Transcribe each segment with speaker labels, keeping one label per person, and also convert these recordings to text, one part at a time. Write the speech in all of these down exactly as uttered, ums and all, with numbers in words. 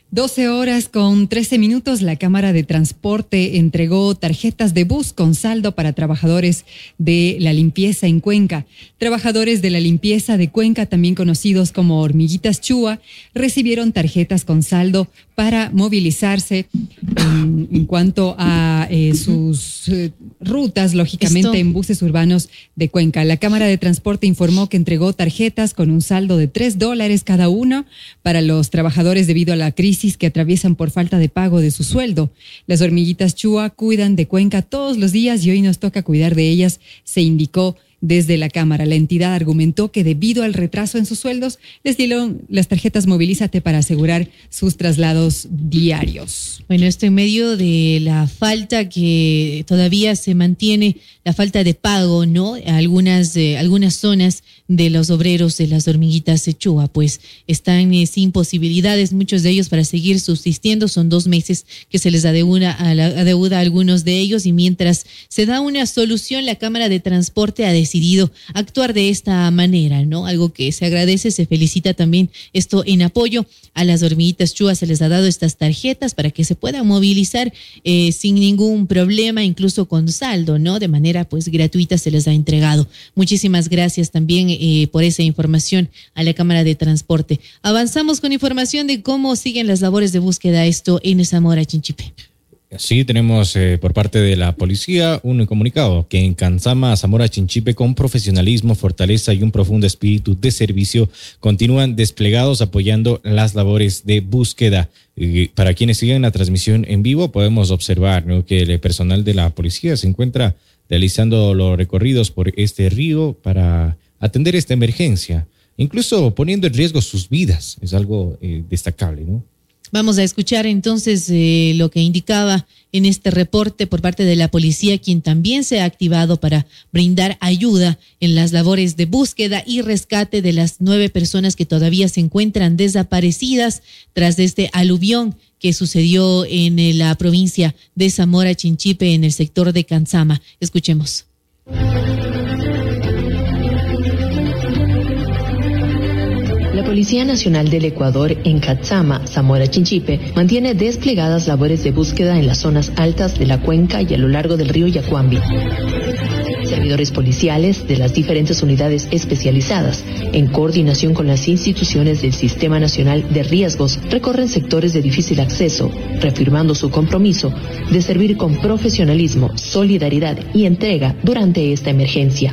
Speaker 1: doce horas con trece minutos, la Cámara de Transporte entregó tarjetas de bus con saldo para trabajadores de la limpieza en Cuenca. Trabajadores de la limpieza de Cuenca, también conocidos como hormiguitas Chua, recibieron tarjetas con saldo para movilizarse en, en cuanto a eh, sus eh, rutas, lógicamente, Esto. en buses urbanos de Cuenca. La Cámara de Transporte informó que entregó tarjetas con un saldo de tres dólares cada uno para los trabajadores debido a la crisis que atraviesan por falta de pago de su sueldo. Las hormiguitas Chua cuidan de Cuenca todos los días y hoy nos toca cuidar de ellas, se indicó desde la Cámara. La entidad argumentó que debido al retraso en sus sueldos, les dieron las tarjetas Movilízate para asegurar sus traslados diarios.
Speaker 2: Bueno, esto en medio de la falta que todavía se mantiene, la falta de pago, ¿no? Algunas, eh, algunas zonas de los obreros de las hormiguitas Chua, pues están eh, sin posibilidades, muchos de ellos para seguir subsistiendo. Son dos meses que se les adeuda a, la, adeuda a algunos de ellos, y mientras se da una solución, la Cámara de Transporte ha decidido actuar de esta manera, ¿no? Algo que se agradece, se felicita también esto en apoyo a las hormiguitas Chua. Se les ha dado estas tarjetas para que se puedan movilizar eh, sin ningún problema, incluso con saldo, ¿no? De manera pues gratuita se les ha entregado. Muchísimas gracias también eh, por esa información a la Cámara de Transporte. Avanzamos con información de cómo siguen las labores de búsqueda, esto en Zamora Chinchipe.
Speaker 3: Sí, tenemos eh, por parte de la policía un comunicado que en Canzama, Zamora Chinchipe, con profesionalismo, fortaleza y un profundo espíritu de servicio, continúan desplegados apoyando las labores de búsqueda. Y para quienes siguen la transmisión en vivo, podemos observar, ¿no?, que el personal de la policía se encuentra realizando los recorridos por este río para atender esta emergencia, incluso poniendo en riesgo sus vidas. Es algo eh, destacable, ¿no?
Speaker 2: Vamos a escuchar entonces eh, lo que indicaba en este reporte por parte de la policía, quien también se ha activado para brindar ayuda en las labores de búsqueda y rescate de las nueve personas que todavía se encuentran desaparecidas tras este aluvión que sucedió en la provincia de Zamora Chinchipe, en el sector de Canzama. Escuchemos.
Speaker 4: La Policía Nacional del Ecuador en Canzama, Zamora Chinchipe, mantiene desplegadas labores de búsqueda en las zonas altas de la cuenca y a lo largo del río Yacuambi. Servidores policiales de las diferentes unidades especializadas, en coordinación con las instituciones del Sistema Nacional de Riesgos, recorren sectores de difícil acceso, reafirmando su compromiso de servir con profesionalismo, solidaridad y entrega durante esta emergencia.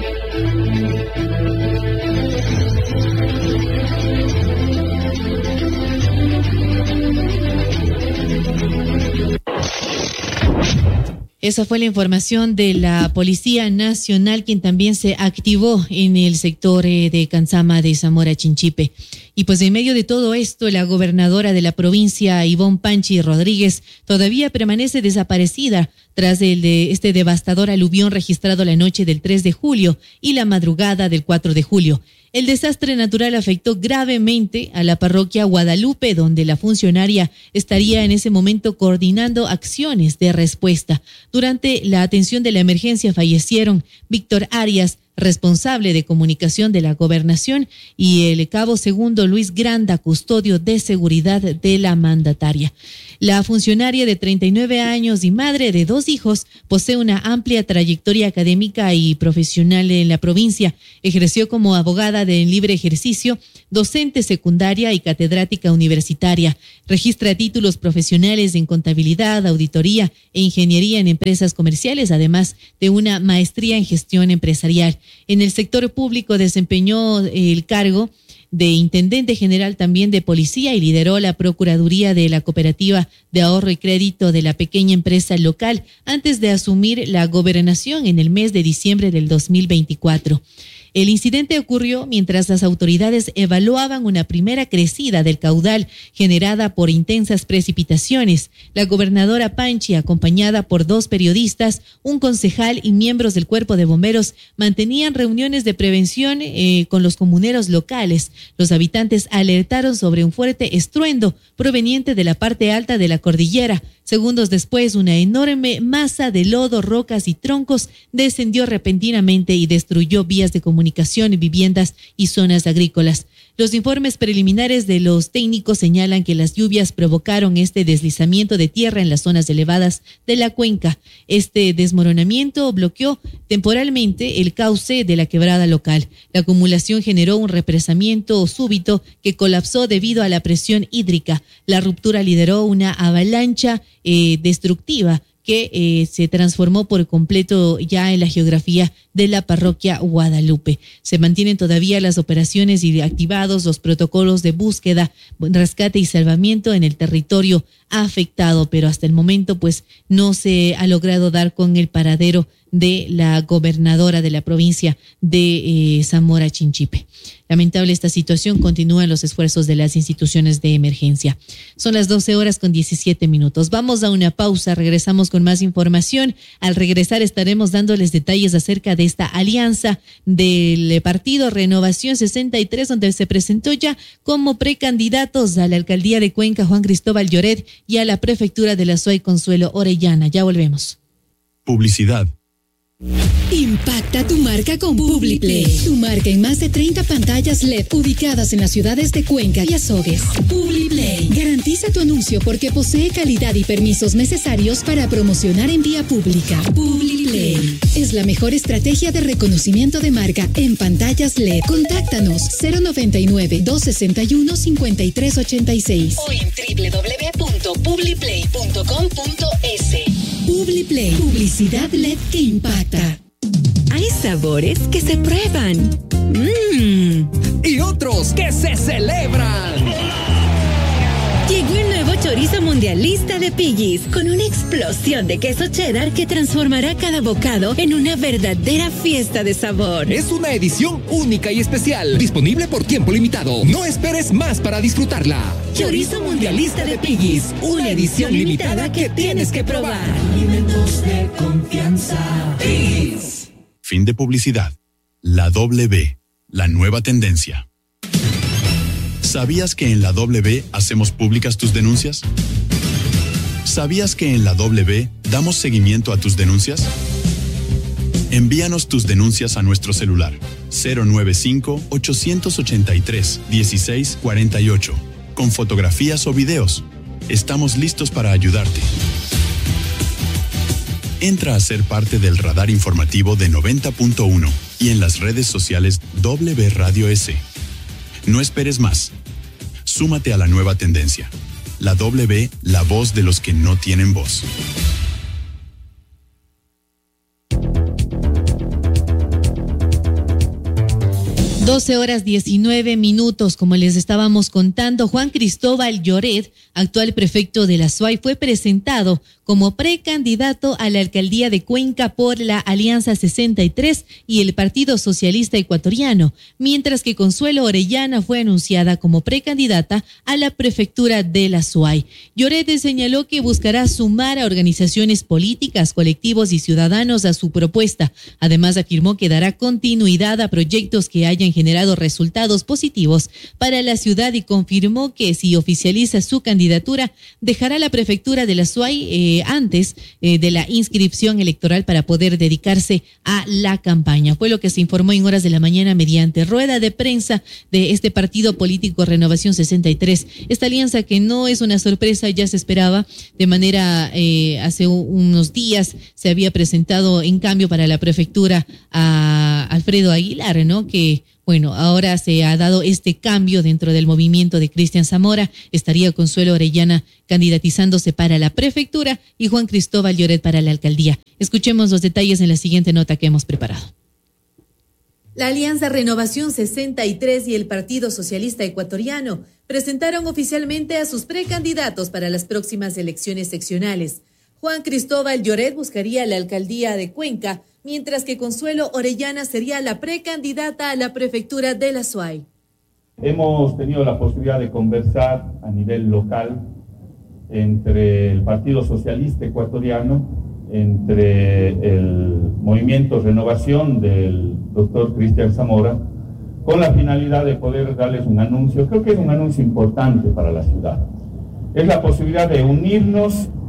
Speaker 2: Esa fue la información de la Policía Nacional, quien también se activó en el sector eh, de Canzama de Zamora Chinchipe. Y pues en medio de todo esto, la gobernadora de la provincia, Ivonne Panchi Rodríguez, todavía permanece desaparecida tras el de este devastador aluvión registrado la noche del tres de julio y la madrugada del cuatro de julio. El desastre natural afectó gravemente a la parroquia Guadalupe, donde la funcionaria estaría en ese momento coordinando acciones de respuesta. Durante la atención de la emergencia fallecieron Víctor Arias, responsable de comunicación de la gobernación, y el cabo segundo Luis Granda, custodio de seguridad de la mandataria. La funcionaria de treinta y nueve años y madre de dos hijos posee una amplia trayectoria académica y profesional en la provincia. Ejerció como abogada de libre ejercicio, docente secundaria y catedrática universitaria. Registra títulos profesionales en contabilidad, auditoría e ingeniería en empresas comerciales, además de una maestría en gestión empresarial. En el sector público desempeñó el cargo de intendente general también de policía y lideró la Procuraduría de la Cooperativa de Ahorro y Crédito de la pequeña empresa local antes de asumir la gobernación en el mes de diciembre del dos mil veinticuatro. El incidente ocurrió mientras las autoridades evaluaban una primera crecida del caudal generada por intensas precipitaciones. La gobernadora Panchi, acompañada por dos periodistas, un concejal y miembros del Cuerpo de Bomberos, mantenían reuniones de prevención eh, con los comuneros locales. Los habitantes alertaron sobre un fuerte estruendo proveniente de la parte alta de la cordillera. Segundos después, una enorme masa de lodo, rocas y troncos descendió repentinamente y destruyó vías de comunicación, viviendas y zonas agrícolas. Los informes preliminares de los técnicos señalan que las lluvias provocaron este deslizamiento de tierra en las zonas elevadas de la cuenca. Este desmoronamiento bloqueó temporalmente el cauce de la quebrada local. La acumulación generó un represamiento súbito que colapsó debido a la presión hídrica. La ruptura lideró una avalancha eh, destructiva que eh, se transformó por completo ya en la geografía de la parroquia Guadalupe. Se mantienen todavía las operaciones y activados los protocolos de búsqueda, rescate y salvamiento en el territorio afectado, pero hasta el momento pues no se ha logrado dar con el paradero de la gobernadora de la provincia de eh, Zamora Chinchipe. Lamentable esta situación, continúan los esfuerzos de las instituciones de emergencia. Son las doce horas con diecisiete minutos. Vamos a una pausa, regresamos con más información. Al regresar estaremos dándoles detalles acerca de esta alianza del partido Renovación sesenta y tres, donde se presentó ya como precandidatos a la alcaldía de Cuenca Juan Cristóbal Lloret y a la prefectura de la Suay Consuelo Orellana. Ya volvemos.
Speaker 5: Publicidad.
Speaker 6: Impacta tu marca con Publiplay. Tu marca en más de treinta pantallas L E D ubicadas en las ciudades de Cuenca y Azogues. Publiplay. Garantiza tu anuncio porque posee calidad y permisos necesarios para promocionar en vía pública. Publiplay es la mejor estrategia de reconocimiento de marca en pantallas L E D. Contáctanos cero noventa y nueve, doscientos sesenta y uno, cincuenta y tres ochenta y seis o en doble u doble u doble u punto publiplay punto com punto es. Publiplay. Publicidad L E D que impacta.
Speaker 7: Hay sabores que se prueban. Mmm.
Speaker 8: Y otros que se celebran.
Speaker 7: Llegó el nuevo chorizo mundialista de Piggy's, con una explosión de queso cheddar que transformará cada bocado en una verdadera fiesta de sabor.
Speaker 8: Es una edición única y especial, disponible por tiempo limitado. No esperes más para disfrutarla.
Speaker 7: Chorizo mundialista de Piggy's, una edición limitada que tienes que probar.
Speaker 9: Alimentos de confianza. Piggy's.
Speaker 5: Fin de publicidad. La W, la nueva tendencia. ¿Sabías que en la W hacemos públicas tus denuncias? ¿Sabías que en la W damos seguimiento a tus denuncias? Envíanos tus denuncias a nuestro celular cero noventa y cinco, ochocientos ochenta y tres, dieciséis cuarenta y ocho con fotografías o videos. Estamos listos para ayudarte. Entra a ser parte del radar informativo de noventa punto uno y en las redes sociales W Radio S. No esperes más. Súmate a la nueva tendencia. La W, la voz de los que no tienen voz.
Speaker 2: doce horas diecinueve minutos, como les estábamos contando, Juan Cristóbal Lloret, actual prefecto de la Suay, fue presentado como precandidato a la alcaldía de Cuenca por la Alianza sesenta y tres y el Partido Socialista Ecuatoriano, mientras que Consuelo Orellana fue anunciada como precandidata a la prefectura de la Suay. Lloret señaló que buscará sumar a organizaciones políticas, colectivos y ciudadanos a su propuesta. Además, afirmó que dará continuidad a proyectos que hayan generado resultados positivos para la ciudad y confirmó que si oficializa su candidatura, dejará la prefectura de la Suay eh, antes eh, de la inscripción electoral para poder dedicarse a la campaña. Fue lo que se informó en horas de la mañana mediante rueda de prensa de este partido político Renovación sesenta y tres. Esta alianza, que no es una sorpresa, ya se esperaba de manera, eh, hace unos días se había presentado en cambio para la prefectura a Alfredo Aguilar, ¿no? Que bueno, ahora se ha dado este cambio dentro del movimiento de Cristian Zamora. Estaría Consuelo Orellana candidatizándose para la prefectura y Juan Cristóbal Lloret para la alcaldía. Escuchemos los detalles en la siguiente nota que hemos preparado.
Speaker 10: La Alianza Renovación sesenta y tres y el Partido Socialista Ecuatoriano presentaron oficialmente a sus precandidatos para las próximas elecciones seccionales. Juan Cristóbal Lloret buscaría la alcaldía de Cuenca, mientras que Consuelo Orellana sería la precandidata a la prefectura de la Suay.
Speaker 11: Hemos tenido la posibilidad de conversar a nivel local entre el Partido Socialista Ecuatoriano, entre el Movimiento Renovación del doctor Cristian Zamora, con la finalidad de poder darles un anuncio. Creo que es un anuncio importante para la ciudad. Es la posibilidad de unirnos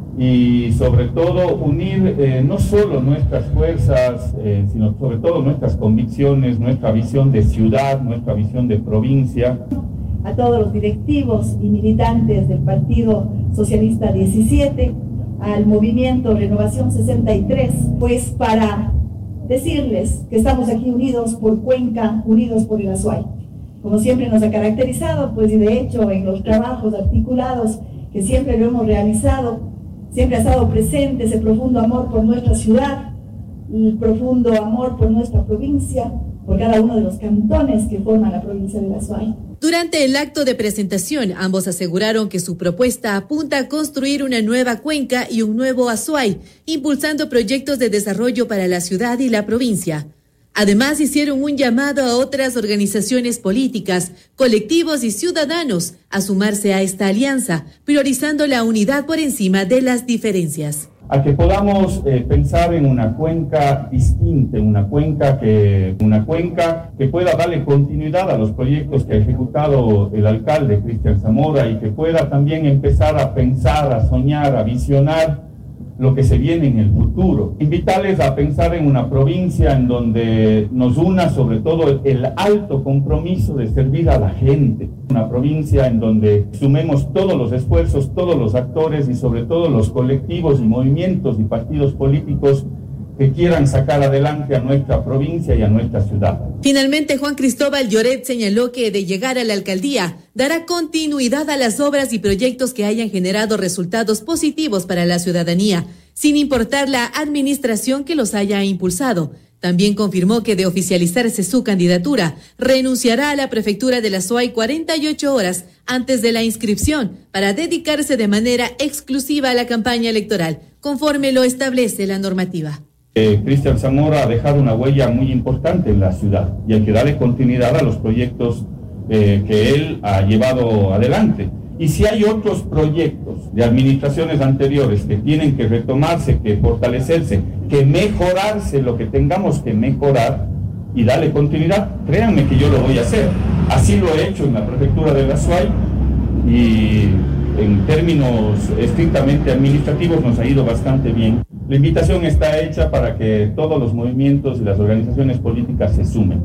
Speaker 11: y sobre todo unir eh, no solo nuestras fuerzas, eh, sino sobre todo nuestras convicciones, nuestra visión de ciudad, nuestra visión de provincia.
Speaker 12: A todos los directivos y militantes del Partido Socialista diecisiete, al movimiento Renovación sesenta y tres, pues para decirles que estamos aquí unidos por Cuenca, unidos por el Azuay. Como siempre nos ha caracterizado, pues y de hecho en los trabajos articulados que siempre lo hemos realizado, siempre ha estado presente ese profundo amor por nuestra ciudad, el profundo amor por nuestra provincia, por cada uno de los cantones que forman la provincia del Azuay.
Speaker 10: Durante el acto de presentación, ambos aseguraron que su propuesta apunta a construir una nueva cuenca y un nuevo Azuay, impulsando proyectos de desarrollo para la ciudad y la provincia. Además, hicieron un llamado a otras organizaciones políticas, colectivos y ciudadanos a sumarse a esta alianza, priorizando la unidad por encima de las diferencias.
Speaker 11: A que podamos eh, pensar en una cuenca distinta, una cuenca que una cuenca que pueda darle continuidad a los proyectos que ha ejecutado el alcalde Cristian Zamora y que pueda también empezar a pensar, a soñar, a visionar lo que se viene en el futuro. Invitarles a pensar en una provincia en donde nos una sobre todo el alto compromiso de servir a la gente. Una provincia en donde sumemos todos los esfuerzos, todos los actores y sobre todo los colectivos y movimientos y partidos políticos que quieran sacar adelante a nuestra provincia y a nuestra ciudad.
Speaker 10: Finalmente, Juan Cristóbal Lloret señaló que de llegar a la alcaldía dará continuidad a las obras y proyectos que hayan generado resultados positivos para la ciudadanía, sin importar la administración que los haya impulsado. También confirmó que de oficializarse su candidatura, renunciará a la prefectura de la Azuay cuarenta y ocho horas antes de la inscripción para dedicarse de manera exclusiva a la campaña electoral, conforme lo establece la normativa.
Speaker 11: Eh, Cristian Zamora ha dejado una huella muy importante en la ciudad y hay que darle continuidad a los proyectos eh, que él ha llevado adelante. Y si hay otros proyectos de administraciones anteriores que tienen que retomarse, que fortalecerse, que mejorarse lo que tengamos que mejorar y darle continuidad, créanme que yo lo voy a hacer. Así lo he hecho en la prefectura de la Azuay y en términos estrictamente administrativos nos ha ido bastante bien. La invitación está hecha para que todos los movimientos y las organizaciones políticas se sumen.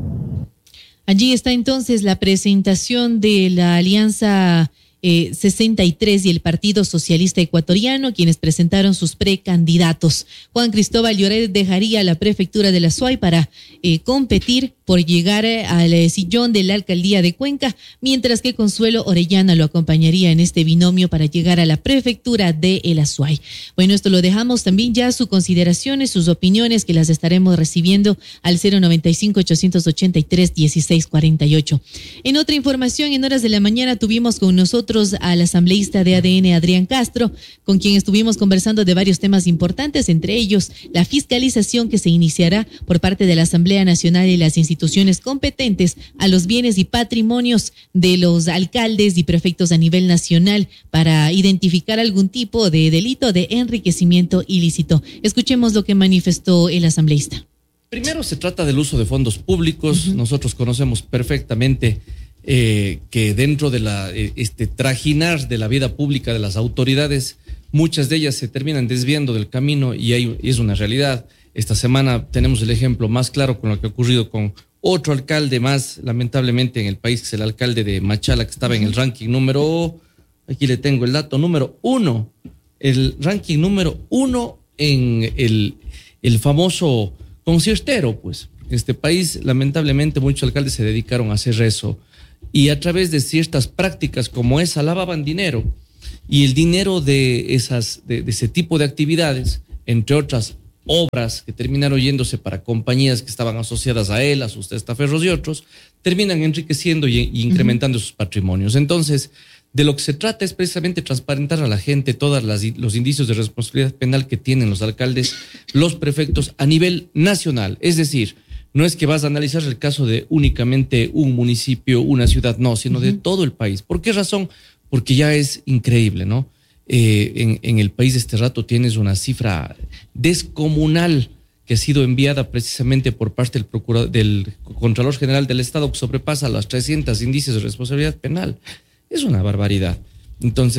Speaker 2: Allí está entonces la presentación de la Alianza eh, sesenta y tres y el Partido Socialista Ecuatoriano, quienes presentaron sus precandidatos. Juan Cristóbal Lloret dejaría la prefectura de la Azuay para eh, competir por llegar al eh, sillón de la alcaldía de Cuenca, mientras que Consuelo Orellana lo acompañaría en este binomio para llegar a la prefectura de El Azuay. Bueno, esto lo dejamos también ya a sus consideraciones, sus opiniones, que las estaremos recibiendo al cero noventa y cinco, ochocientos ochenta y tres, dieciséis cuarenta y ocho. En otra información, en horas de la mañana tuvimos con nosotros al asambleísta de A D N, Adrián Castro, con quien estuvimos conversando de varios temas importantes, entre ellos la fiscalización que se iniciará por parte de la Asamblea Nacional y las instituciones instituciones competentes a los bienes y patrimonios de los alcaldes y prefectos a nivel nacional para identificar algún tipo de delito de enriquecimiento ilícito. Escuchemos lo que manifestó el asambleísta.
Speaker 13: Primero se trata del uso de fondos públicos. Uh-huh. Nosotros conocemos perfectamente eh, que dentro de la eh, este trajinar de la vida pública de las autoridades, muchas de ellas se terminan desviando del camino y, hay, y es una realidad. Esta semana tenemos el ejemplo más claro con lo que ha ocurrido con otro alcalde más, lamentablemente, en el país, que es el alcalde de Machala, que estaba en el ranking número, aquí le tengo el dato, número uno, el ranking número uno en el, el famoso conciertero, pues. En este país, lamentablemente, muchos alcaldes se dedicaron a hacer eso y a través de ciertas prácticas como esa lavaban dinero y el dinero de, esas, de, de ese tipo de actividades, entre otras obras que terminaron yéndose para compañías que estaban asociadas a él, a sus testaferros y otros, terminan enriqueciendo y, y incrementando uh-huh. sus patrimonios. Entonces, de lo que se trata es precisamente transparentar a la gente todos los indicios de responsabilidad penal que tienen los alcaldes, los prefectos a nivel nacional. Es decir, no es que vas a analizar el caso de únicamente un municipio, una ciudad, no, sino uh-huh. de todo el país. ¿Por qué razón? Porque ya es increíble, ¿no? Eh, en, en el país este rato tienes una cifra descomunal que ha sido enviada precisamente por parte del procurador, del Contralor General del Estado, que sobrepasa los trescientos indicios de responsabilidad penal. Es una barbaridad. Entonces,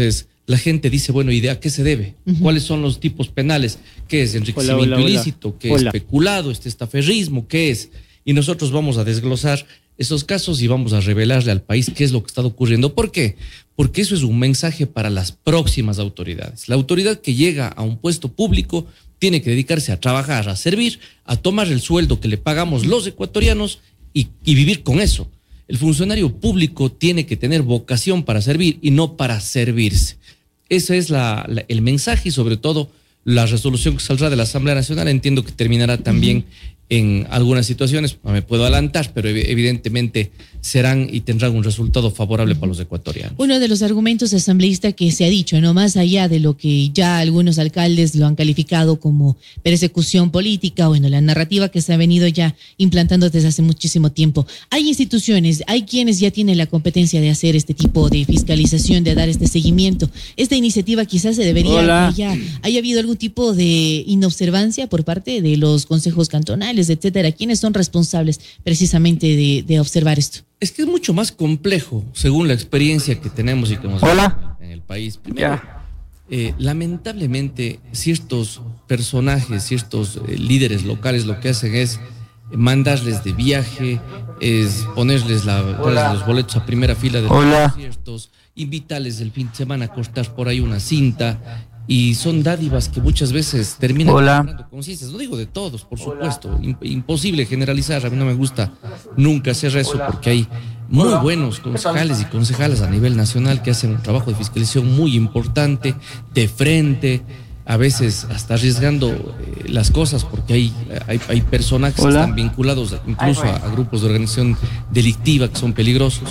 Speaker 13: la gente dice, bueno, ¿y de a qué se debe? Uh-huh. ¿Cuáles son los tipos penales? ¿Qué es enriquecimiento hola, hola, ilícito? Hola. ¿Qué hola. es peculado? ¿Este estaferrismo? ¿Qué es? Y nosotros vamos a desglosar esos casos y vamos a revelarle al país qué es lo que está ocurriendo. ¿Por qué? Porque eso es un mensaje para las próximas autoridades. La autoridad que llega a un puesto público tiene que dedicarse a trabajar, a servir, a tomar el sueldo que le pagamos los ecuatorianos y, y vivir con eso. El funcionario público tiene que tener vocación para servir y no para servirse. Ese es la, la, el mensaje y sobre todo la resolución que saldrá de la Asamblea Nacional. Entiendo que terminará también uh-huh. en algunas situaciones, no me puedo adelantar, pero evidentemente serán y tendrán un resultado favorable para los ecuatorianos.
Speaker 2: Uno de los argumentos asambleísta que se ha dicho, no más allá de lo que ya algunos alcaldes lo han calificado como persecución política, bueno, la narrativa que se ha venido ya implantando desde hace muchísimo tiempo. Hay instituciones, hay quienes ya tienen la competencia de hacer este tipo de fiscalización, de dar este seguimiento. Esta iniciativa quizás se debería, ya haya habido algún tipo de inobservancia por parte de los consejos cantonales, etcétera. ¿Quiénes son responsables precisamente de, de observar esto?
Speaker 13: Es que es mucho más complejo, según la experiencia que tenemos y que hemos
Speaker 14: Hola.
Speaker 13: en el país. Primero, eh, lamentablemente, ciertos personajes, ciertos eh, líderes locales lo que hacen es mandarles de viaje, es ponerles la, los boletos a primera fila de
Speaker 14: Hola.
Speaker 13: los conciertos, invitarles el fin de semana a cortar por ahí una cinta. Y son dádivas que muchas veces terminan comprando conciencias. No digo de todos, por supuesto. Imposible generalizar. A mí no me gusta nunca hacer eso porque hay muy buenos concejales y concejales a nivel nacional que hacen un trabajo de fiscalización muy importante, de frente, a veces hasta arriesgando eh, las cosas porque hay, hay, hay personajes Hola. que están vinculados incluso a, a grupos de organización delictiva que son peligrosos.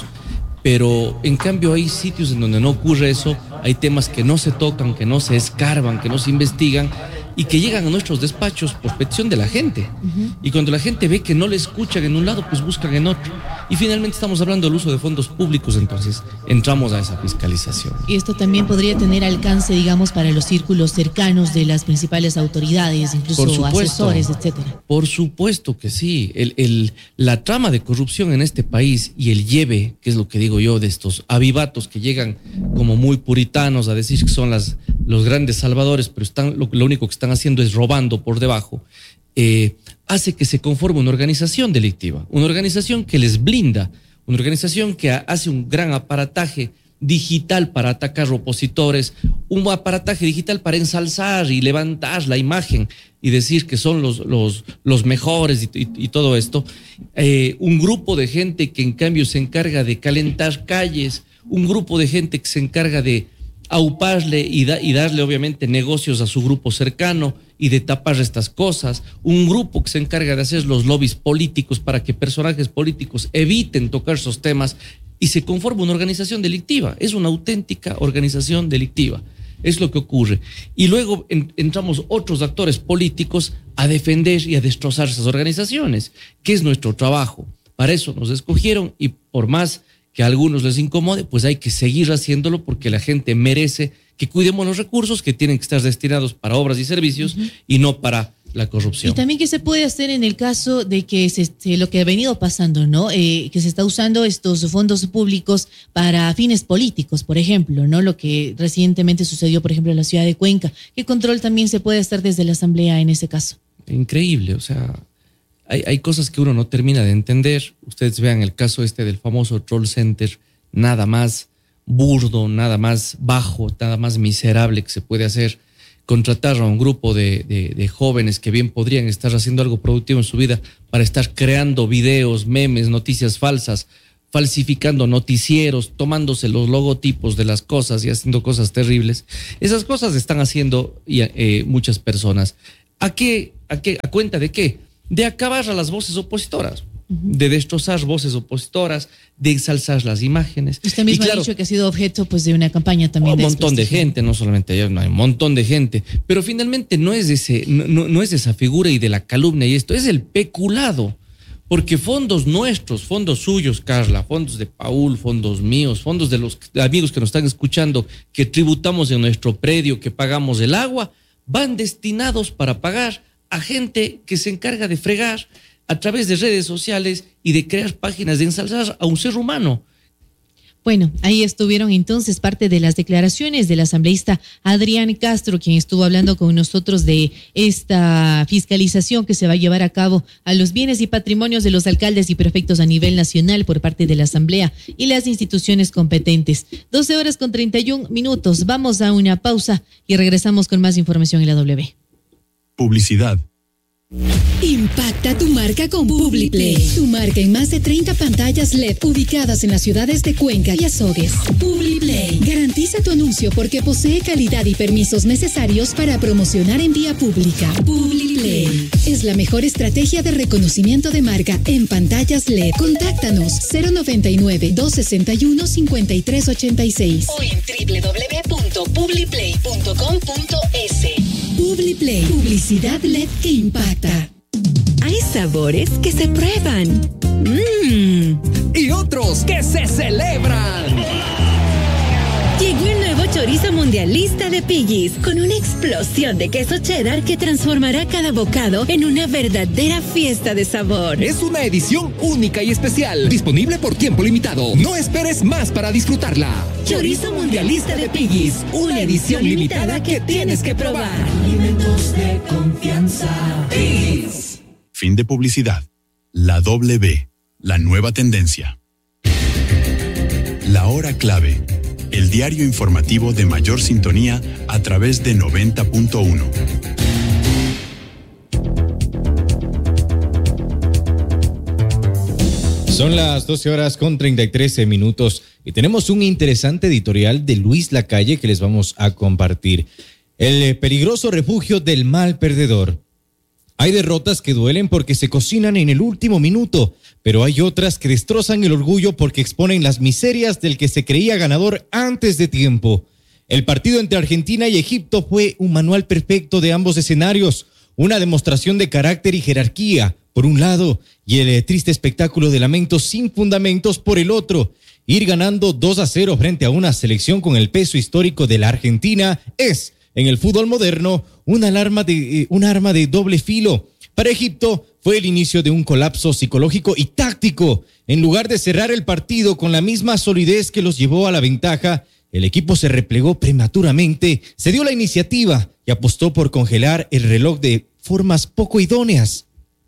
Speaker 13: Pero en cambio hay sitios en donde no ocurre eso, hay temas que no se tocan, que no se escarban, que no se investigan y que llegan a nuestros despachos por petición de la gente. Uh-huh. Y cuando la gente ve que no le escuchan en un lado, pues buscan en otro. Y finalmente estamos hablando del uso de fondos públicos, entonces entramos a esa fiscalización.
Speaker 2: Y esto también podría tener alcance, digamos, para los círculos cercanos de las principales autoridades, incluso asesores, etcétera.
Speaker 13: Por supuesto que sí. El, el, la trama de corrupción en este país y el lleve, que es lo que digo yo, de estos avivatos que llegan como muy puritanos a decir que son las, los grandes salvadores, pero están, lo, lo único que están haciendo es robando por debajo, eh, hace que se conforme una organización delictiva, una organización que les blinda, una organización que hace un gran aparataje digital para atacar opositores, un aparataje digital para ensalzar y levantar la imagen y decir que son los, los, los mejores y, y, y todo esto, eh, un grupo de gente que en cambio se encarga de calentar calles, un grupo de gente que se encarga de auparle y, da, y darle obviamente negocios a su grupo cercano y de tapar estas cosas, un grupo que se encarga de hacer los lobbies políticos para que personajes políticos eviten tocar esos temas y se conforma una organización delictiva, es una auténtica organización delictiva, es lo que ocurre. Y luego en, entramos otros actores políticos a defender y a destrozar esas organizaciones, que es nuestro trabajo, para eso nos escogieron y por más que a algunos les incomode, pues hay que seguir haciéndolo porque la gente merece que cuidemos los recursos que tienen que estar destinados para obras y servicios uh-huh. y no para la corrupción.
Speaker 2: Y también qué se puede hacer en el caso de que se, se, lo que ha venido pasando, ¿no? Eh, que se está usando estos fondos públicos para fines políticos, por ejemplo, ¿no? Lo que recientemente sucedió, por ejemplo, en la ciudad de Cuenca. ¿Qué control también se puede hacer desde la Asamblea en ese caso?
Speaker 13: Increíble, o sea, hay, hay cosas que uno no termina de entender. Ustedes vean el caso este del famoso Troll Center, nada más burdo, nada más bajo, nada más miserable que se puede hacer. Contratar a un grupo de, de, de jóvenes que bien podrían estar haciendo algo productivo en su vida para estar creando videos, memes, noticias falsas, falsificando noticieros, tomándose los logotipos de las cosas y haciendo cosas terribles. Esas cosas están haciendo eh, muchas personas. ¿A qué, a qué, a cuenta de qué? De acabar a las voces opositoras, uh-huh. de destrozar voces opositoras, de ensalzar las imágenes.
Speaker 2: Usted mismo y claro, ha dicho que ha sido objeto pues de una campaña también.
Speaker 13: Un
Speaker 2: de
Speaker 13: montón de gente, no solamente ayer, no hay un montón de gente, pero finalmente no es ese, no, no es esa figura y de la calumnia y esto, es el peculado, porque fondos nuestros, fondos suyos, Carla, fondos de Paul, fondos míos, fondos de los amigos que nos están escuchando, que tributamos en nuestro predio, que pagamos el agua, van destinados para pagar a gente que se encarga de fregar a través de redes sociales y de crear páginas de ensalzar a un ser humano.
Speaker 2: Bueno, ahí estuvieron entonces parte de las declaraciones del asambleísta Adrián Castro, quien estuvo hablando con nosotros de esta fiscalización que se va a llevar a cabo a los bienes y patrimonios de los alcaldes y prefectos a nivel nacional por parte de la asamblea y las instituciones competentes. doce horas con treinta y un minutos. Vamos a una pausa y regresamos con más información en la W.
Speaker 5: Publicidad.
Speaker 6: Impacta tu marca con Publiplay. Tu marca en más de treinta pantallas L E D ubicadas en las ciudades de Cuenca y Azogues. Publiplay. Garantiza tu anuncio porque posee calidad y permisos necesarios para promocionar en vía pública. Publiplay es la mejor estrategia de reconocimiento de marca en pantallas L E D. Contáctanos cero noventa y nueve, doscientos sesenta y uno, cincuenta y tres ochenta y seis o en doble u doble u doble u punto publiplay punto com punto es. Publiplay. Publicidad L E D que impacta.
Speaker 7: Hay sabores que se prueban. Mmm.
Speaker 8: Y otros que se celebran.
Speaker 7: Llegó el nuevo chorizo mundialista de Piggy's, con una explosión de queso cheddar que transformará cada bocado en una verdadera fiesta de sabor.
Speaker 8: Es una edición única y especial, disponible por tiempo limitado. No esperes más para disfrutarla. Chorizo mundialista de Piggy's, una edición limitada que tienes que probar.
Speaker 9: Alimentos de confianza. Piggy's.
Speaker 5: Fin de publicidad. La W, la nueva tendencia. La hora clave. El diario informativo de mayor sintonía a través de noventa punto uno.
Speaker 3: Son las doce horas con treinta y tres minutos y tenemos un interesante editorial de Luis Lacalle que les vamos a compartir. El peligroso refugio del mal perdedor. Hay derrotas que duelen porque se cocinan en el último minuto, pero hay otras que destrozan el orgullo porque exponen las miserias del que se creía ganador antes de tiempo. El partido entre Argentina y Egipto fue un manual perfecto de ambos escenarios, una demostración de carácter y jerarquía, por un lado, y el triste espectáculo de lamentos sin fundamentos por el otro. Ir ganando dos a cero frente a una selección con el peso histórico de la Argentina es, en el fútbol moderno, una alarma de, eh, un arma de doble filo. Para Egipto fue el inicio de un colapso psicológico y táctico. En lugar de cerrar el partido con la misma solidez que los llevó a la ventaja, el equipo se replegó prematuramente, se dio la iniciativa y apostó por congelar el reloj de formas poco idóneas.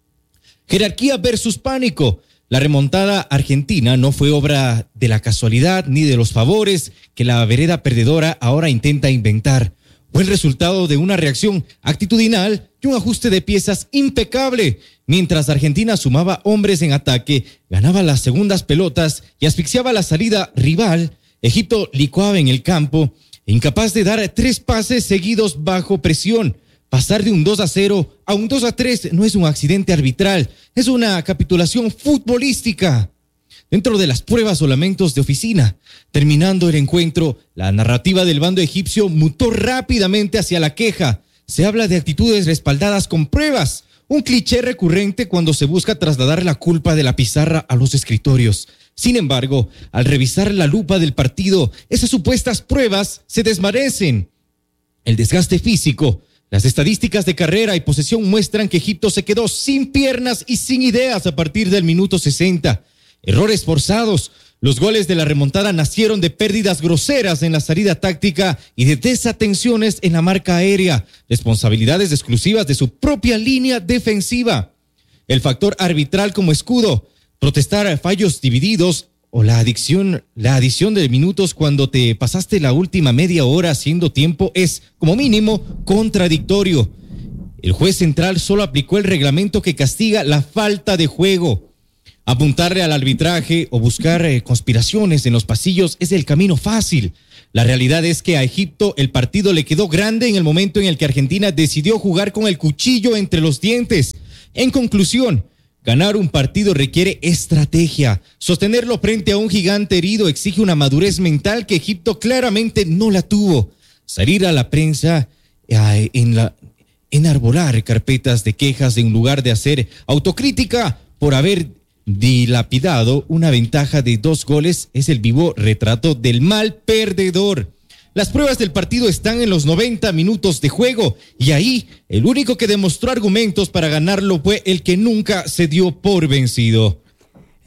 Speaker 3: Jerarquía versus pánico. La remontada argentina no fue obra de la casualidad ni de los favores que la vereda perdedora ahora intenta inventar. Fue el resultado de una reacción actitudinal y un ajuste de piezas impecable. Mientras Argentina sumaba hombres en ataque, ganaba las segundas pelotas y asfixiaba la salida rival, Egipto licuaba en el campo, incapaz de dar tres pases seguidos bajo presión. Pasar de un dos a cero a un dos a tres no es un accidente arbitral, es una capitulación futbolística. Dentro de las pruebas o lamentos de oficina, terminando el encuentro, la narrativa del bando egipcio mutó rápidamente hacia la queja. Se habla de actitudes respaldadas con pruebas, un cliché recurrente cuando se busca trasladar la culpa de la pizarra a los escritorios. Sin embargo, al revisar la lupa del partido, esas supuestas pruebas se desvanecen. El desgaste físico, las estadísticas de carrera y posesión muestran que Egipto se quedó sin piernas y sin ideas a partir del minuto sesenta. Errores forzados. Los goles de la remontada nacieron de pérdidas groseras en la salida táctica y de desatenciones en la marca aérea, responsabilidades exclusivas de su propia línea defensiva. El factor arbitral como escudo, protestar fallos divididos o la adicción, la adición de minutos cuando te pasaste la última media hora haciendo tiempo es, como mínimo, contradictorio. El juez central solo aplicó el reglamento que castiga la falta de juego. Apuntarle al arbitraje o buscar eh, conspiraciones en los pasillos es el camino fácil. La realidad es que a Egipto el partido le quedó grande en el momento en el que Argentina decidió jugar con el cuchillo entre los dientes. En conclusión, ganar un partido requiere estrategia. Sostenerlo frente a un gigante herido exige una madurez mental que Egipto claramente no la tuvo. Salir a la prensa eh, en la, enarbolar carpetas de quejas en lugar de hacer autocrítica por haber dilapidado una ventaja de dos goles es el vivo retrato del mal perdedor. Las pruebas del partido están en los noventa minutos de juego y ahí el único que demostró argumentos para ganarlo fue el que nunca se dio por vencido.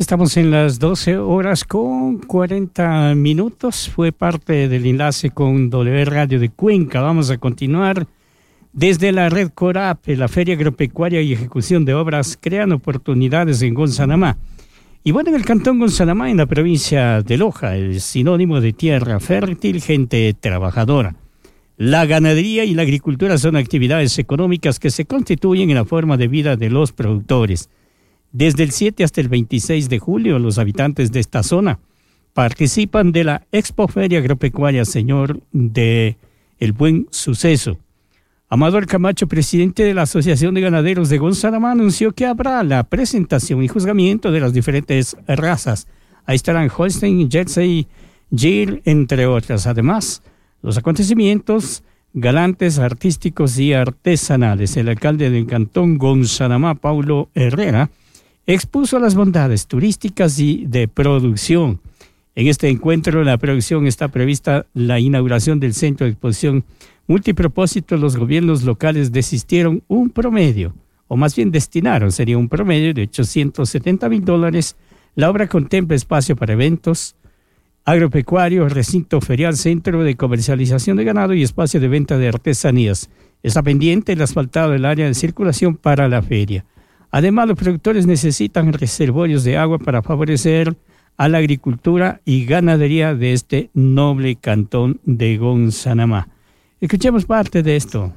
Speaker 14: Estamos en las doce horas con cuarenta minutos. Fue parte del enlace con W Radio de Cuenca. Vamos a continuar desde la red CORAPE, la Feria Agropecuaria y Ejecución de Obras crean oportunidades en Gonzanamá. Y bueno, en el cantón Gonzanamá, en la provincia de Loja, el sinónimo de tierra fértil, gente trabajadora. La ganadería y la agricultura son actividades económicas que se constituyen en la forma de vida de los productores. Desde el siete hasta el veintiséis de julio, los habitantes de esta zona participan de la Expo Feria Agropecuaria Señor de El Buen Suceso. Amador Camacho, presidente de la Asociación de Ganaderos de Gonzanamá, anunció que habrá la presentación y juzgamiento de las diferentes razas. Ahí estarán Holstein, Jersey, Gir, entre otras. Además, los acontecimientos galantes, artísticos y artesanales. El alcalde del cantón Gonzanamá, Paulo Herrera, expuso las bondades turísticas y de producción. En este encuentro, en la producción está prevista la inauguración del Centro de Exposición Multipropósito. Los gobiernos locales desistieron un promedio, o más bien destinaron, sería un promedio de ochocientos setenta mil dólares. La obra contempla espacio para eventos, agropecuario, recinto ferial, centro de comercialización de ganado y espacio de venta de artesanías. Está pendiente el asfaltado del área de circulación para la feria. Además, los productores necesitan reservorios de agua para favorecer a la agricultura y ganadería de este noble cantón de Gonzanamá. Escuchemos parte de esto.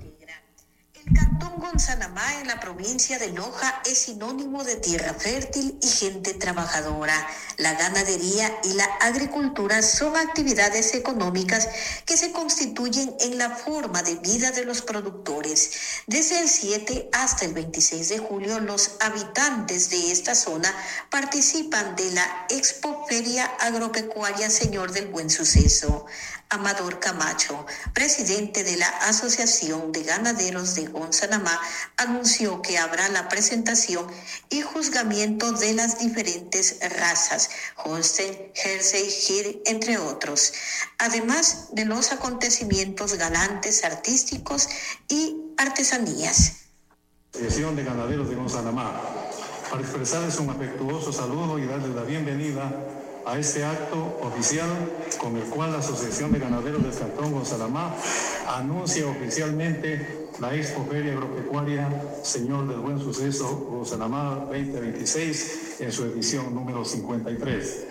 Speaker 15: El cantón Gonzanamá en la provincia de Loja es sinónimo de tierra fértil y gente trabajadora. La ganadería y la agricultura son actividades económicas que se constituyen en la forma de vida de los productores. Desde el siete hasta el veintiséis de julio, los habitantes de esta zona participan de la Expo Feria Agropecuaria Señor del Buen Suceso. Amador Camacho, presidente de la Asociación de Ganaderos de Gonzanamá, anunció que habrá la presentación y juzgamiento de las diferentes razas, Holstein, Jersey, Gir, entre otros, además de los acontecimientos galantes, artísticos y artesanías.
Speaker 16: Asociación de Ganaderos de Gonzanamá, para expresarles un afectuoso saludo y darles la bienvenida a este acto oficial con el cual la Asociación de Ganaderos del Cantón Gonzanamá anuncia oficialmente la Expo Feria Agropecuaria Señor del Buen Suceso Gonzanamá veinte veintiséis en su edición número cincuenta y tres,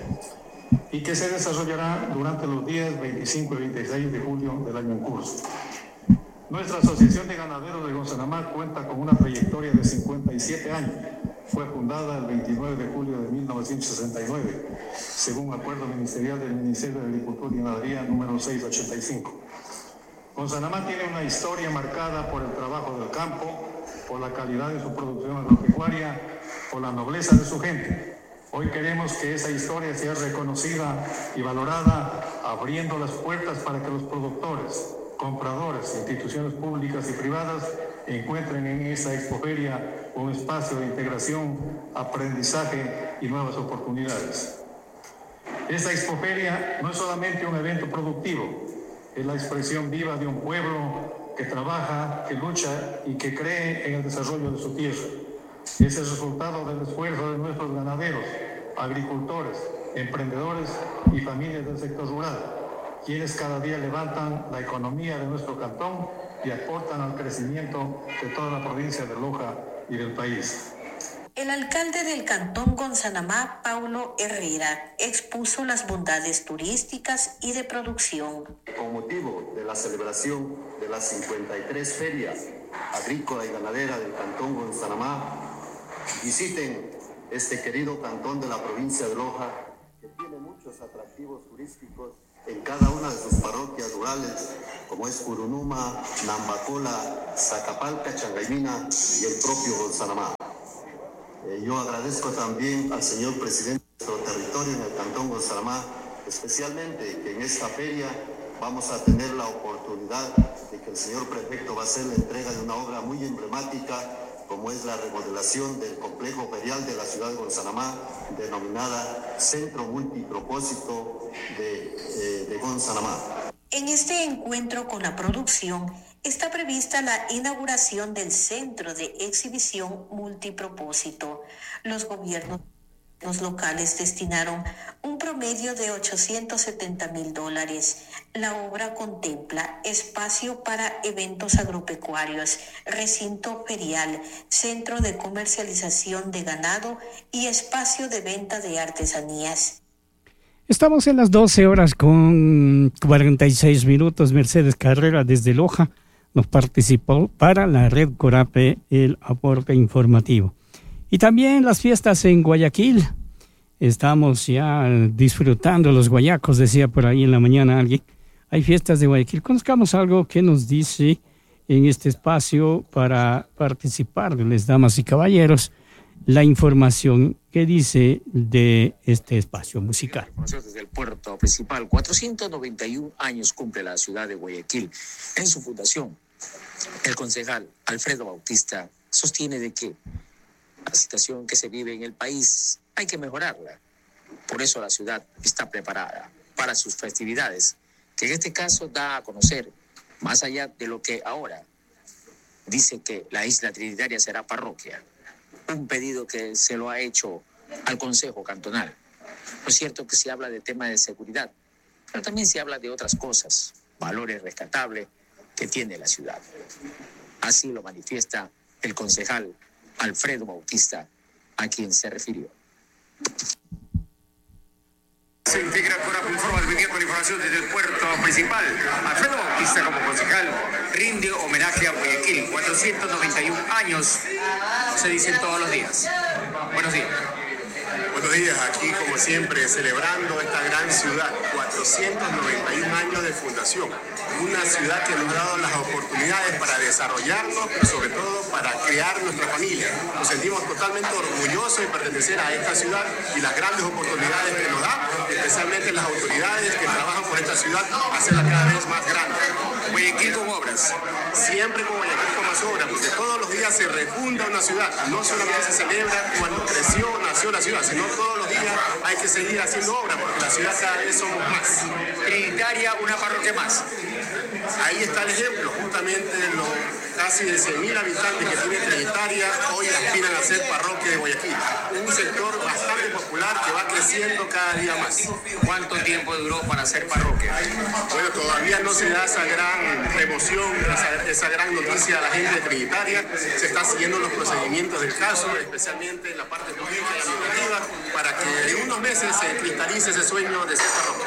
Speaker 16: y que se desarrollará durante los días veinticinco y veintiséis de julio del año en curso. Nuestra Asociación de Ganaderos de Gonzanamá cuenta con una trayectoria de cincuenta y siete años. Fue fundada el veintinueve de julio de mil novecientos sesenta y nueve, según acuerdo ministerial del Ministerio de Agricultura y Ganadería número seiscientos ochenta y cinco. Gonzanamá tiene una historia marcada por el trabajo del campo, por la calidad de su producción agropecuaria, por la nobleza de su gente. Hoy queremos que esa historia sea reconocida y valorada, abriendo las puertas para que los productores, compradores, instituciones públicas y privadas encuentren en esta expoferia un espacio de integración, aprendizaje y nuevas oportunidades. Esta expoferia no es solamente un evento productivo, es la expresión viva de un pueblo que trabaja, que lucha y que cree en el desarrollo de su tierra. Es el resultado del esfuerzo de nuestros ganaderos, agricultores, emprendedores y familias del sector rural, quienes cada día levantan la economía de nuestro cantón y aportan al crecimiento de toda la provincia de Loja y del país.
Speaker 15: El alcalde del cantón Gonzanamá, Paulo Herrera, expuso las bondades turísticas y de producción.
Speaker 17: Con motivo de la celebración de las cincuenta y tres ferias agrícola y ganadera del cantón Gonzanamá, visiten este querido cantón de la provincia de Loja, que tiene muchos atractivos turísticos en cada una de sus parroquias rurales, como es Curunuma, Nambacola, Zacapalca, Changaymina y el propio Gonzanamá. Eh, yo agradezco también al señor presidente de nuestro territorio en el cantón Gonzanamá, especialmente que en esta feria vamos a tener la oportunidad de que el señor prefecto va a hacer la entrega de una obra muy emblemática, como es la remodelación del complejo ferial de la ciudad de Gonzanamá, denominada Centro Multipropósito de, eh, de Gonzanamá.
Speaker 15: En este encuentro con la producción está prevista la inauguración del Centro de Exhibición Multipropósito. Los gobiernos Los locales destinaron un promedio de ochocientos setenta mil dólares. La obra contempla espacio para eventos agropecuarios, recinto ferial, centro de comercialización de ganado y espacio de venta de artesanías.
Speaker 14: Estamos en las doce horas con cuarenta y seis minutos. Mercedes Carrera desde Loja nos participó para la red Corape el aporte informativo. Y también las fiestas en Guayaquil. Estamos ya disfrutando los guayacos, decía por ahí en la mañana alguien. Hay fiestas de Guayaquil. Conozcamos algo que nos dice en este espacio para participar, les damas y caballeros, la información que dice de este espacio musical.
Speaker 18: Desde el puerto principal, cuatrocientos noventa y un años cumple la ciudad de Guayaquil. En su fundación, el concejal Alfredo Bautista sostiene de que la situación que se vive en el país hay que mejorarla. Por eso la ciudad está preparada para sus festividades, que en este caso da a conocer, más allá de lo que ahora dice que la isla trinitaria será parroquia. Un pedido que se lo ha hecho al Consejo Cantonal. Lo cierto es que se habla de tema de seguridad, pero también se habla de otras cosas, valores rescatables que tiene la ciudad. Así lo manifiesta el concejal Alfredo Bautista, a quien se refirió.
Speaker 19: Se integra Corape Informa al venir con información desde el puerto principal. Alfredo Bautista, como concejal, rinde homenaje a Guayaquil. cuatrocientos noventa y un años, se dicen todos los días. Buenos días.
Speaker 20: Buenos días, aquí como siempre celebrando esta gran ciudad, cuatrocientos noventa y un años de fundación, una ciudad que nos ha dado las oportunidades para desarrollarnos, pero sobre todo para crear nuestra familia. Nos sentimos totalmente orgullosos de pertenecer a esta ciudad y las grandes oportunidades que nos da, especialmente las autoridades que trabajan por esta ciudad, hacerla cada vez más grande.
Speaker 19: Guayaquil con obras.
Speaker 20: Siempre con Guayaquil con más obras, porque todos los días se refunda una ciudad. No solamente se celebra cuando creció o nació la ciudad, sino todos los días hay que seguir haciendo obras, porque la ciudad cada vez somos más.
Speaker 19: Trinitaria, una parroquia más.
Speaker 20: Ahí está el ejemplo, justamente los casi de cien mil habitantes que tiene Trinitaria hoy aspiran a ser parroquia de Guayaquil. Un sector bastante popular que va creciendo cada día más.
Speaker 19: ¿Cuánto tiempo duró para ser parroquia?
Speaker 20: Bueno, todavía no se da esa gran emoción, esa, esa gran noticia a la gente de Trinitaria. Se está siguiendo los procedimientos del caso, especialmente en la parte jurídica y administrativa, para que en unos meses se cristalice ese sueño de ser parroquia.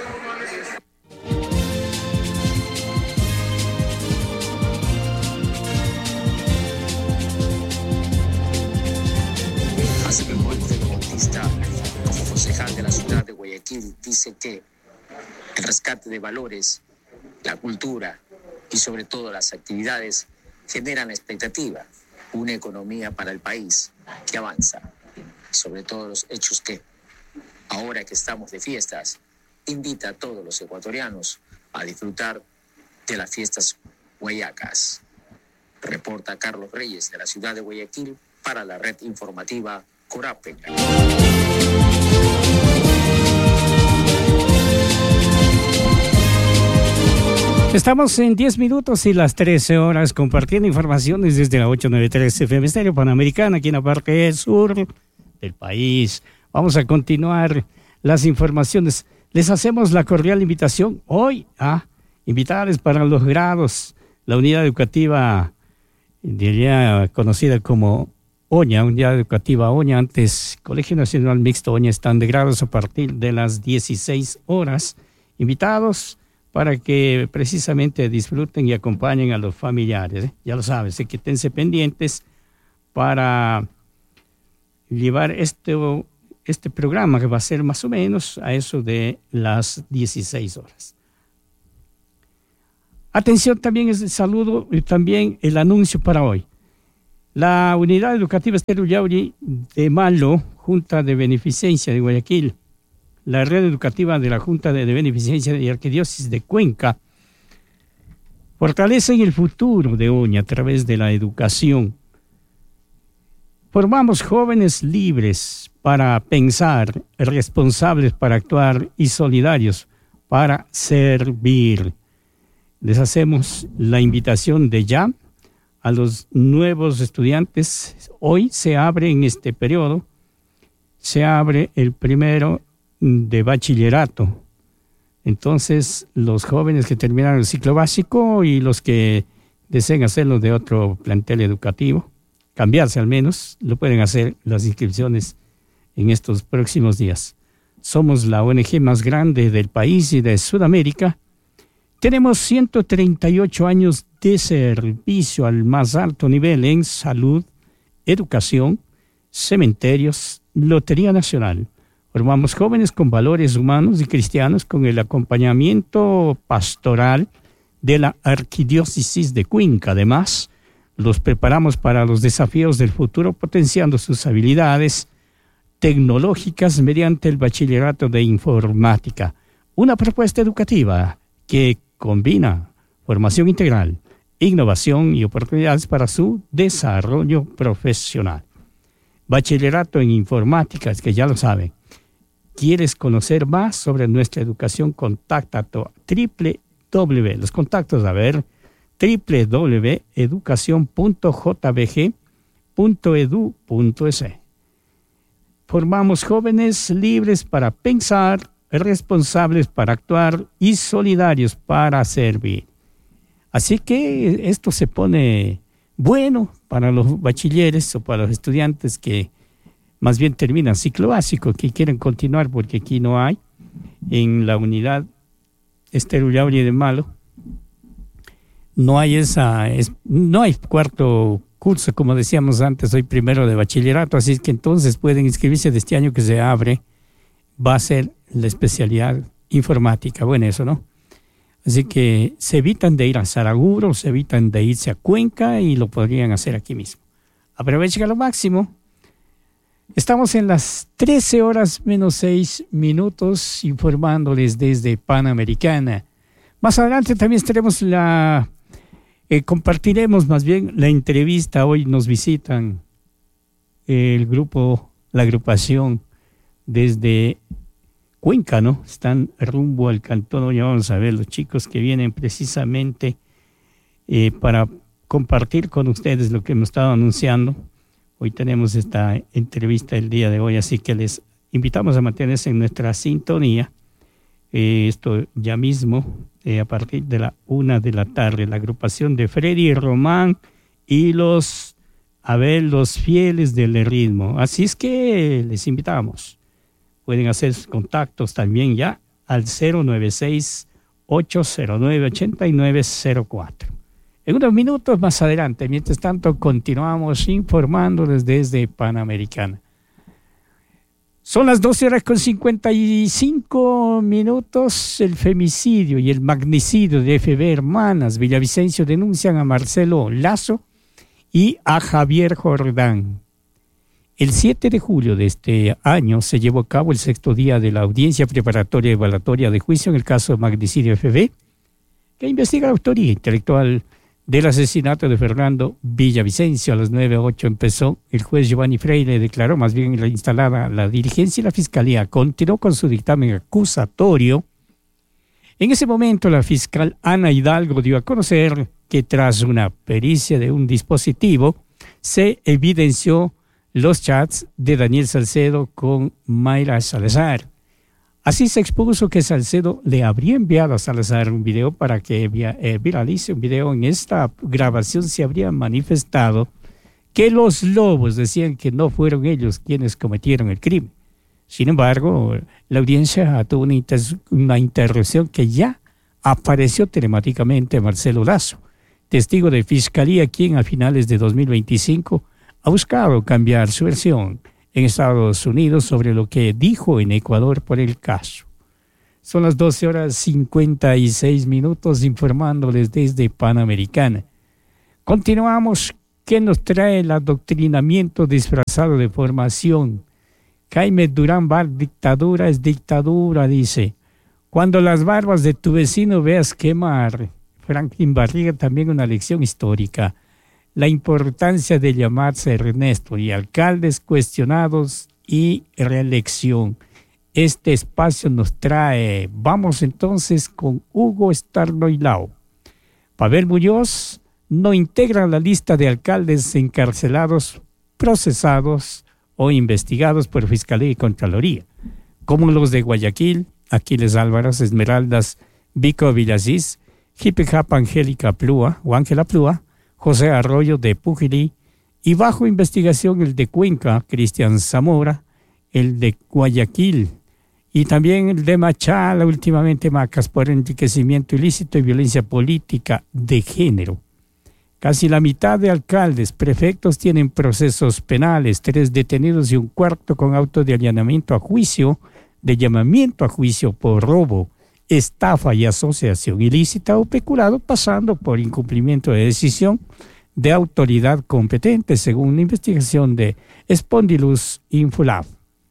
Speaker 18: Asimismo, Alfredo Bautista, como concejal de la ciudad de Guayaquil, dice que el rescate de valores, la cultura y sobre todo las actividades generan expectativa, una economía para el país que avanza. Sobre todo los hechos que, ahora que estamos de fiestas, invita a todos los ecuatorianos a disfrutar de las fiestas guayacas. Reporta Carlos Reyes de la ciudad de Guayaquil para la red informativa Corape.
Speaker 14: Estamos en diez minutos y las trece horas compartiendo informaciones desde la ochocientos noventa y tres F M Estéreo Panamericana, aquí en la parte sur del país. Vamos a continuar las informaciones. Les hacemos la cordial invitación hoy a invitarles para los grados, la unidad educativa, diría conocida como Oña, unidad educativa Oña, antes Colegio Nacional Mixto Oña, están de grados a partir de las dieciséis horas. Invitados para que precisamente disfruten y acompañen a los familiares. ¿eh? Ya lo sabes, que esténse pendientes para llevar este, este programa que va a ser más o menos a eso de las dieciséis horas. Atención, también es el saludo y también el anuncio para hoy. La Unidad Educativa Estéreo Yauri de Malo, Junta de Beneficencia de Guayaquil, la Red Educativa de la Junta de Beneficencia de Arquidiócesis de Cuenca, fortalecen el futuro de Oña a través de la educación. Formamos jóvenes libres para pensar, responsables para actuar y solidarios para servir. Les hacemos la invitación de ya a los nuevos estudiantes. Hoy se abre en este periodo se abre el primero de bachillerato. Entonces, los jóvenes que terminaron el ciclo básico y los que deseen hacerlo de otro plantel educativo, cambiarse al menos, lo pueden hacer las inscripciones en estos próximos días. Somos la O N G más grande del país y de Sudamérica. Tenemos ciento treinta y ocho años de servicio al más alto nivel en salud, educación, cementerios, Lotería Nacional. Formamos jóvenes con valores humanos y cristianos con el acompañamiento pastoral de la Arquidiócesis de Cuenca. Además, los preparamos para los desafíos del futuro potenciando sus habilidades tecnológicas mediante el bachillerato de informática. Una propuesta educativa que combina formación integral, innovación y oportunidades para su desarrollo profesional. Bachillerato en informática, es que ya lo saben. ¿Quieres conocer más sobre nuestra educación? Contacta a triple W, los contactos, a ver, doble u doble u doble u punto educación punto j b g punto e d u punto e s. Formamos jóvenes libres para pensar, responsables para actuar y solidarios para servir. Así que esto se pone bueno para los bachilleres o para los estudiantes que más bien terminan ciclo básico, que quieren continuar porque aquí no hay, en la unidad Estero Yauri de Malo, no hay esa, es, no hay cuarto curso, como decíamos antes, hoy primero de bachillerato, así que entonces pueden inscribirse de este año que se abre, va a ser la especialidad informática, bueno eso, ¿no? Así que se evitan de ir a Saraguro, se evitan de irse a Cuenca y lo podrían hacer aquí mismo. Aprovechen a lo máximo. Estamos en las trece horas menos seis minutos informándoles desde Panamericana. Más adelante también estaremos la, eh, compartiremos más bien la entrevista. Hoy nos visitan el grupo, la agrupación desde Cuenca, ¿no? Están rumbo al cantón. Hoy vamos a ver los chicos que vienen precisamente eh, para compartir con ustedes lo que hemos estado anunciando. Hoy tenemos esta entrevista el día de hoy, así que les invitamos a mantenerse en nuestra sintonía. Eh, esto ya mismo, eh, a partir de la una de la tarde, la agrupación de Freddy Román y los, a ver, los fieles del ritmo. Así es que les invitamos. Pueden hacer sus contactos también ya al cero nueve seis, ocho cero nueve, ocho nueve cero cuatro. En unos minutos más adelante, mientras tanto, continuamos informándoles desde Panamericana. Son las doce horas con cincuenta y cinco minutos. El femicidio y el magnicidio de F B Hermanas Villavicencio denuncian a Marcelo Lazo y a Javier Jordán. El siete de julio de este año se llevó a cabo el sexto día de la audiencia preparatoria y evaluatoria de juicio en el caso de magnicidio F B, que investiga la autoría intelectual del asesinato de Fernando Villavicencio. A las nueve ocho empezó. El juez Giovanni Freire declaró, más bien la instalada la dirigencia y la fiscalía continuó con su dictamen acusatorio. En ese momento la fiscal Ana Hidalgo dio a conocer que tras una pericia de un dispositivo se evidenció los chats de Daniel Salcedo con Mayra Salazar. Así se expuso que Salcedo le habría enviado a Salazar un video para que eh, viralice un video. En esta grabación se habría manifestado que los lobos decían que no fueron ellos quienes cometieron el crimen. Sin embargo, la audiencia tuvo una, inter una interrupción que ya apareció telemáticamente Marcelo Lazo, testigo de fiscalía, quien a finales de dos mil veinticinco ha buscado cambiar su versión en Estados Unidos sobre lo que dijo en Ecuador por el caso. Son las doce horas cincuenta y seis minutos informándoles desde Panamericana. Continuamos. ¿Qué nos trae el adoctrinamiento disfrazado de formación? Jaime Durán Bar, dictadura es dictadura, dice. Cuando las barbas de tu vecino veas quemar. Franklin Barriga, también una lección histórica. La importancia de llamarse Ernesto y alcaldes cuestionados y reelección. Este espacio nos trae, vamos entonces con Hugo Starnoilao. Pavel Muñoz no integra la lista de alcaldes encarcelados, procesados o investigados por Fiscalía y Contraloría, como los de Guayaquil, Aquiles Álvarez, Esmeraldas, Vico Villasís, Jipijapa Angélica Plúa o Ángela Plúa, José Arroyo de Pujilí, y bajo investigación el de Cuenca, Cristian Zamora, el de Guayaquil, y también el de Machala, últimamente Macas, por enriquecimiento ilícito y violencia política de género. Casi la mitad de alcaldes, prefectos tienen procesos penales, tres detenidos y un cuarto con auto de allanamiento a juicio, de llamamiento a juicio por robo, estafa y asociación ilícita o peculado, pasando por incumplimiento de decisión de autoridad competente, según una investigación de Spondylus Infolab.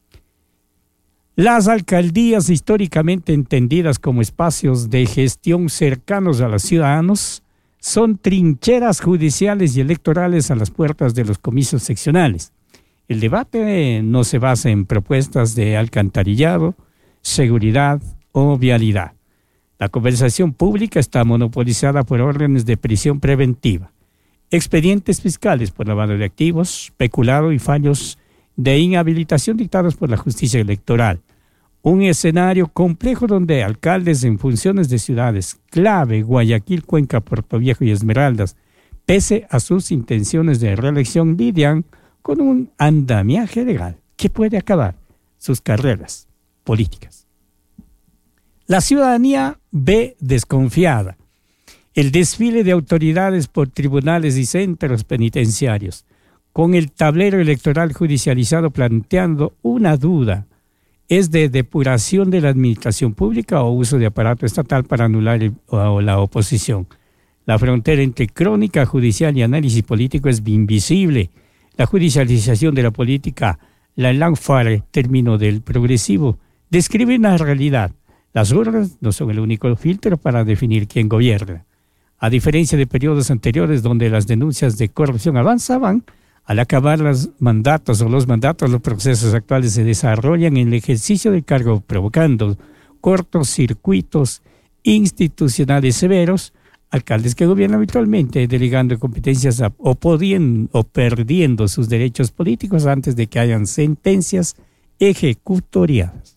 Speaker 14: Las alcaldías, históricamente entendidas como espacios de gestión cercanos a los ciudadanos, son trincheras judiciales y electorales a las puertas de los comicios seccionales. El debate no se basa en propuestas de alcantarillado, seguridad o vialidad. La conversación pública está monopolizada por órdenes de prisión preventiva, expedientes fiscales por lavado de activos, peculado y fallos de inhabilitación dictados por la justicia electoral. Un escenario complejo donde alcaldes en funciones de ciudades clave, Guayaquil, Cuenca, Puerto Viejo y Esmeraldas, pese a sus intenciones de reelección, lidian con un andamiaje legal que puede acabar sus carreras políticas. La ciudadanía ve desconfiada el desfile de autoridades por tribunales y centros penitenciarios, con el tablero electoral judicializado planteando una duda: ¿es de depuración de la administración pública o uso de aparato estatal para anular el, o la oposición? La frontera entre crónica judicial y análisis político es invisible. La judicialización de la política, la Langfare, término del progresivo, describe una realidad. Las urnas no son el único filtro para definir quién gobierna. A diferencia de periodos anteriores donde las denuncias de corrupción avanzaban, al acabar los mandatos o los mandatos, los procesos actuales se desarrollan en el ejercicio del cargo, provocando cortocircuitos institucionales severos, alcaldes que gobiernan habitualmente delegando competencias a, o, podien, o perdiendo sus derechos políticos antes de que hayan sentencias ejecutoriadas.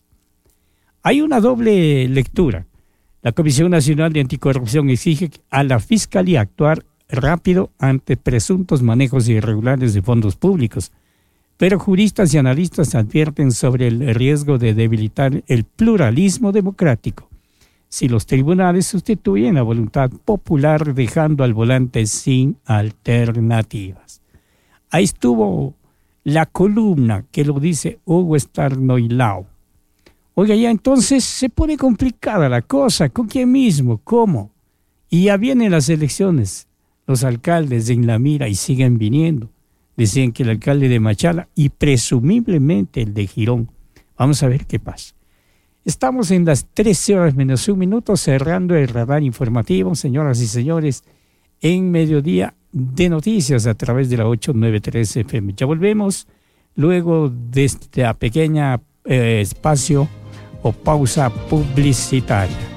Speaker 14: Hay una doble lectura. La Comisión Nacional de Anticorrupción exige a la Fiscalía actuar rápido ante presuntos manejos irregulares de fondos públicos, pero juristas y analistas advierten sobre el riesgo de debilitar el pluralismo democrático si los tribunales sustituyen la voluntad popular dejando al volante sin alternativas. Ahí estuvo la columna que lo dice Hugo Starnoilao. Oiga, ya entonces se pone complicada la cosa. ¿Con quién mismo? ¿Cómo? Y ya vienen las elecciones. Los alcaldes en la mira y siguen viniendo. Decían que el alcalde de Machala y presumiblemente el de Girón. Vamos a ver qué pasa. Estamos en las trece horas menos un minuto cerrando el radar informativo, señoras y señores, en Mediodía de Noticias a través de la ocho noventa y tres F M. Ya volvemos luego de esta pequeña eh, espacio o pausa publicitaria.